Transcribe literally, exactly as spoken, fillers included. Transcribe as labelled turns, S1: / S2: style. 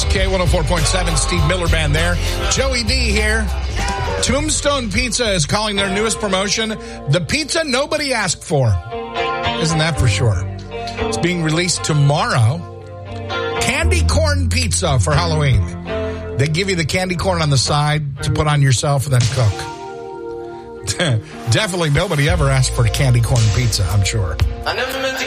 S1: K one oh four point seven, Steve Miller Band there. Joey D here. Tombstone Pizza is calling their newest promotion the pizza nobody asked for. Isn't that for sure? It's being released tomorrow. Candy corn pizza for Halloween. They give you the candy corn on the side to put on yourself and then cook. Definitely nobody ever asked for candy corn pizza, I'm sure.
S2: I never meant to